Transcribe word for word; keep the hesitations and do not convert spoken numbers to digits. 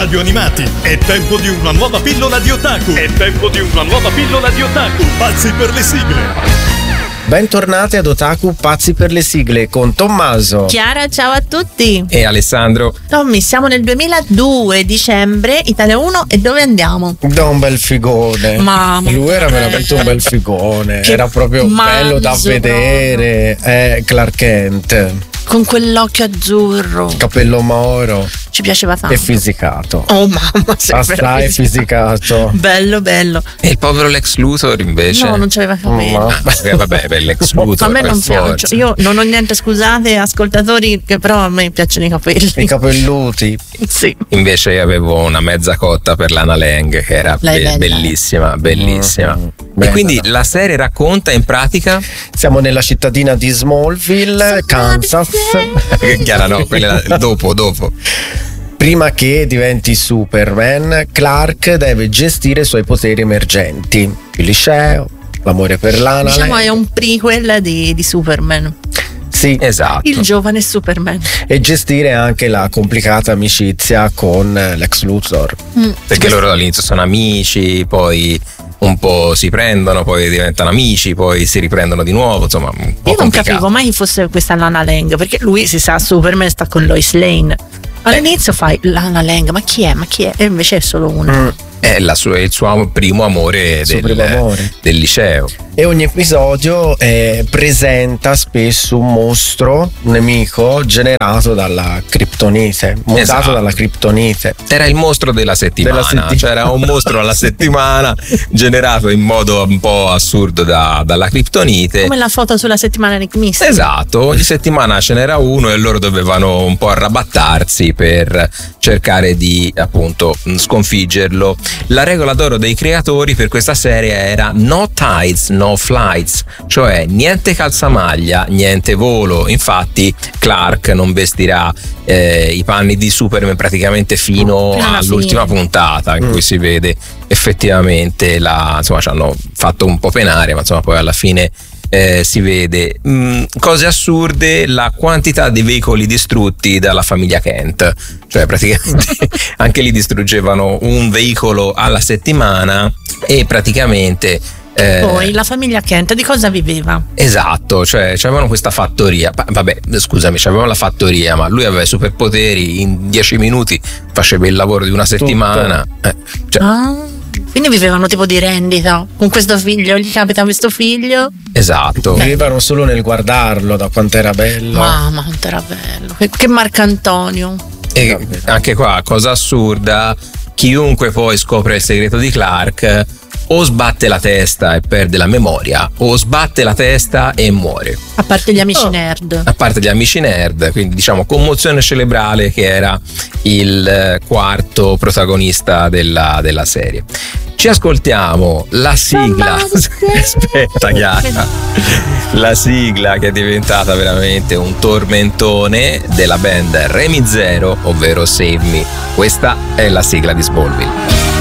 radio animati. È tempo di una nuova pillola di otaku. È tempo di una nuova pillola di otaku. Pazzi per le sigle. Bentornati ad Otaku Pazzi per le sigle con Tommaso, Chiara, ciao a tutti. E Alessandro. Tommy, siamo nel duemiladue, dicembre, Italia uno, e dove andiamo? Da un bel figone. Mamma, lui era veramente un bel figone. Che era proprio manzo, bello da vedere. È Clark Kent con quell'occhio azzurro, capello moro. Ci piaceva tanto. E fisicato. Oh mamma, sei assai fisicato. Bello, bello. E il povero Lex Luthor invece? No, non c'aveva capelli. No. Ah, vabbè, per Lex Luthor. A me non forza. piace. Io non ho niente, scusate ascoltatori, che però a me piacciono i capelli. I capelluti. Sì. Invece io avevo una mezza cotta per Lana Lang, che era Lei be- bella. bellissima, bellissima. Mm, e bella. quindi la serie racconta in pratica Siamo nella cittadina di Smallville, Kansas. Chiara, no, quella dopo, dopo. Prima che diventi Superman, Clark deve gestire i suoi poteri emergenti. Il liceo, l'amore per Lana. Diciamo Lang. è un prequel di, di Superman. Sì, Esatto. Il giovane Superman. e gestire anche la complicata amicizia con Lex Luthor. Mm. Perché loro all'inizio sono amici, poi un po' si prendono, poi diventano amici, poi si riprendono di nuovo, insomma, un po' Io non complicato. capivo mai chi fosse questa Lana Lang, perché lui si sa Superman sta con Lois Lane. All'inizio fai Lana Lang, ma chi è? Ma chi è? E invece è solo uno. Mm. È la sua- il suo primo amore, Il suo del, primo amore. del liceo. E ogni episodio eh, presenta spesso un mostro, un nemico generato dalla criptonite, mutato Esatto. dalla criptonite. Era il mostro della settimana, Della settimana. cioè era un mostro alla settimana generato in modo un po' assurdo da- dalla criptonite. Come la foto sulla settimana Nick Mystery. Esatto, ogni settimana ce n'era uno e loro dovevano un po' arrabattarsi per cercare di appunto sconfiggerlo. La regola d'oro dei creatori per questa serie era no tides, no flights, cioè niente calzamaglia, niente volo. Infatti Clark non vestirà eh, i panni di Superman praticamente fino Fino alla all'ultima fine. puntata in Mm. cui si vede effettivamente la, insomma, ci hanno fatto un po' penare, ma insomma poi alla fine eh, si vede. Mm, cose assurde, la quantità di veicoli distrutti dalla famiglia Kent, cioè praticamente anche lì distruggevano un veicolo alla settimana e praticamente eh, Poi la famiglia Kent di cosa viveva? esatto, cioè avevano questa fattoria. Pa- vabbè, scusami, avevano la fattoria, ma lui aveva i superpoteri, in dieci minuti faceva il lavoro di una settimana. Eh, cioè, Ah, quindi vivevano tipo di rendita. Con questo figlio, gli capita questo figlio. esatto. Vivevano solo nel guardarlo, da quanto era bello. Mamma, quanto era bello. Che, che Marcantonio. E anche qua, cosa assurda, chiunque poi scopre il segreto di Clark o sbatte la testa e perde la memoria, o sbatte la testa e muore. A parte gli amici Oh. nerd. A parte gli amici nerd, quindi diciamo commozione cerebrale, che era il eh, quarto protagonista della, della serie. Ci ascoltiamo la sigla. Aspetta, Chiara. La sigla che è diventata veramente un tormentone della band Remy Zero, ovvero Save Me. Questa è la sigla di Smallville.